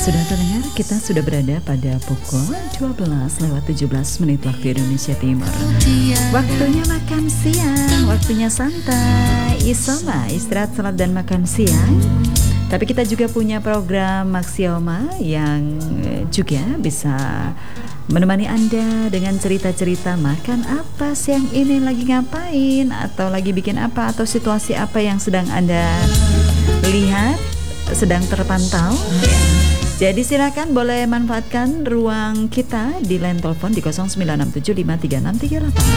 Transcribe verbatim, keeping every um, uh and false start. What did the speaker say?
Sudah terdengar, kita sudah berada pada pukul dua belas lewat tujuh belas menit waktu Indonesia Timur. Waktunya makan siang, waktunya santai, isoma, istirahat, salat dan makan siang. Tapi kita juga punya program Maxioma yang juga bisa menemani Anda dengan cerita-cerita makan apa siang ini, lagi ngapain, atau lagi bikin apa, atau situasi apa yang sedang Anda lihat, sedang terpantau. Jadi silakan boleh manfaatkan ruang kita di line telepon di nol sembilan enam tujuh lima tiga enam tiga delapan.